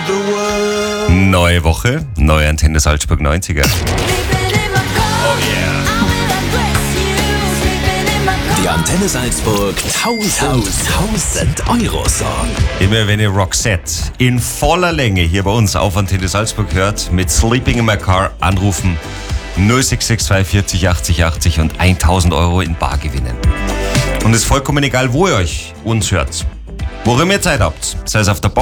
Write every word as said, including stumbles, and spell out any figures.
Neue Woche, neue Antenne Salzburg neunziger. Oh yeah. Die Antenne Salzburg tausend Euro Song. Immer wenn ihr Roxette in voller Länge hier bei uns auf Antenne Salzburg hört, mit Sleeping in My Car anrufen, null sechs sechs zwei vierzig achtzig achtzig und tausend Euro in Bar gewinnen. Und es ist vollkommen egal, wo ihr euch uns hört. Worin ihr Zeit habt, sei es auf der